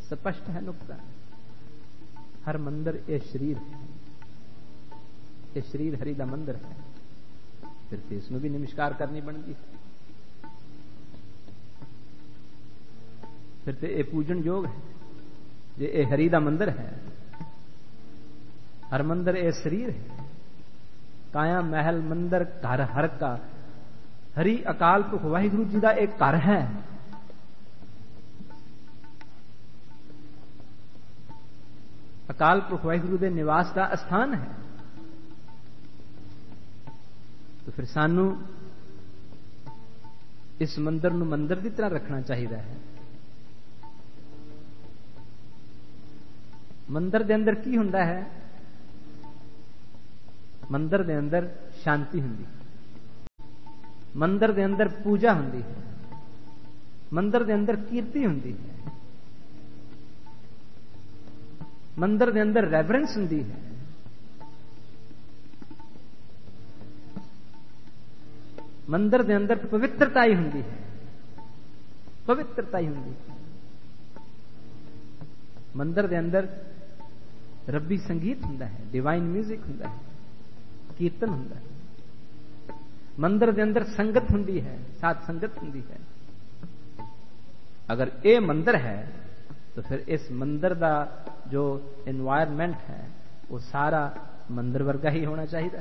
स्पष्ट है नुकता। हर मंदिर ये शरीर है, ये शरीर हरि दा मंदिर है, फिर तो इसमें भी नमस्कार करनी बनती, फिर तो ये पूजन योग है, ये हरि दा मंदिर है। हर मंदिर ये शरीर है, काया महल मंदिर घर हर का, हरि अकाल पुरख वाहिगुरु जी का एक घर है। अकाल पुरख वाहिगुरु के निवास का स्थान है। तो फिर सानू इस मंदिर नूं मंदिर की तरह रखना चाहिए है। मंदिर के अंदर की हुंदा है? मंदिर के अंदर शांति हुंदी, मंदिर के अंदर पूजा हुंदी है, मंदिर के अंदर कीर्ति हुंदी है, मंदिर के अंदर रेवरेंस हुंदी है, मंदिर के अंदर पवित्रता ही हुंदी है, पवित्रता ही हुंदी है। मंदिर के अंदर रब्बी संगीत हुंदा है, डिवाइन म्यूजिक हुंदा है, कीर्तन हुंदा है। मंदिर के अंदर संगत हुंदी है, साथ संगत हुंदी है। अगर ये मंदिर है तो फिर इस मंदिर का जो एनवायरमेंट है वो सारा मंदिर वर्गा ही होना चाहिए है।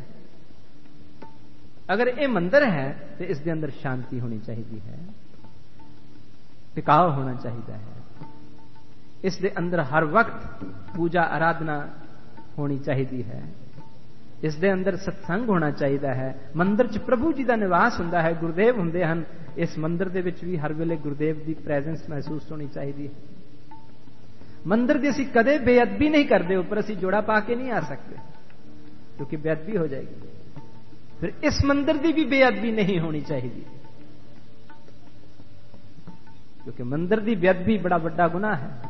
अगर ये मंदिर है तो इसके अंदर शांति होनी चाहिए है, टिकाव होना चाहिए है, इसके अंदर हर वक्त पूजा आराधना होनी चाहिए है, इसके अंदर सत्संग होना चाहिए है। मंदिर च प्रभु जी का निवास हुंदा है, गुरुदेव हुंदे हन। इस मंदिर दे विच भी हर वेले गुरुदेव की प्रेजेंस महसूस होनी चाहिए है। मंदिर की असीं कदे बेअदबी नहीं करते, ऊपर असीं जोड़ा पा के नहीं आ सकते क्योंकि बेअदबी हो जाएगी। फिर इस मंदिर की भी बेअदबी नहीं होनी चाहिए क्योंकि मंदिर की बेअदबी बड़ा बड़ा गुनाह है।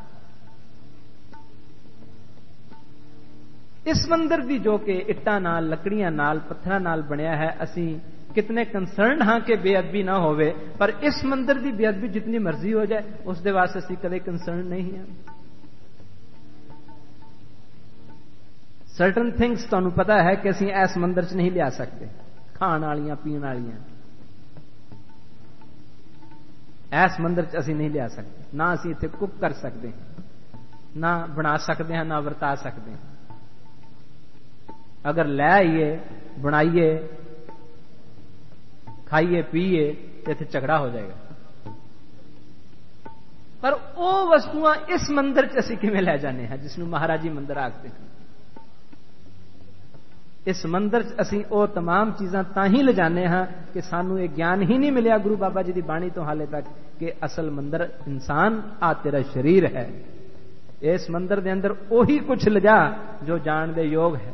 इस मंदिर की जो कि इट्टां नाल, लकड़ियां नाल, पत्थरां नाल बनया है, असीं कितने कंसर्न हाँ कि बेअदबी ना होवे, पर इस मंदिर की बेअदबी जितनी मर्जी हो जाए उसके वास्ते असीं कदे कंसर्न नहीं है। सर्टन थिंग्स तुहानूं पता है कि असीं इस मंदिर च नहीं लिया सकते, खाण वालियां पीण वालियां इस मंदिर च असीं नहीं लिया सकते, ना असीं इत्थे कुक कर सकते, ना बना सकते हैं, ना वरता सकते हैं। अगर ले आइए, बनाइए, खाइए, पीए तो इत्थे झगड़ा हो जाएगा। पर वो वस्तुआं इस मंदिर च असीं किवें लै जाने हैं जिसनूं महाराजी मंदिर आखदे हैं। इस मंदिर च असीं वो तमाम चीज़ां तां ही ले जाने हाँ कि सानूं ये ज्ञान ही नहीं मिलिया गुरु बाबा जी की बाणी तो हाले तक कि असल मंदिर इंसान आ तेरा शरीर है। इस मंदिर के अंदर ओही कुछ ले जा जो जान दे योग है।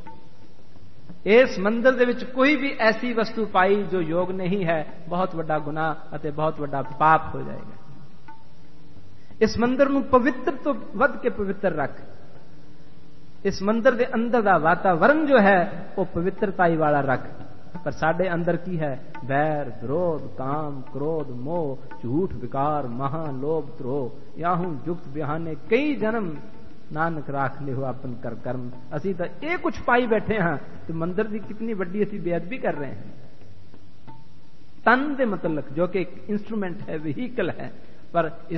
इस मंदिर दे विच कोई भी ऐसी वस्तु पाई जो योग नहीं है, बहुत बड़ा गुनाह अते बहुत बड़ा पाप हो जाएगा। इस मंदिर नूं पवित्र तो वध के पवित्र रख। इस मंदिर के अंदर का वातावरण जो है वो पवित्रताई वाला रख। पर साडे अंदर की है? बैर, विरोध, काम, क्रोध, मोह, झूठ, विकार, महा, लोभ, द्रोह, याहू जुक्त बिहाने कई जन्म नानक राख ले हो अपन कर कर्म। असी तो ये कुछ पाई बैठे हाँ तो मंदिर की कितनी बड़ी असी बेअदबी कर रहे हैं। तन दे मतलब जो कि एक इंस्ट्रूमेंट है, व्हीकल है, पर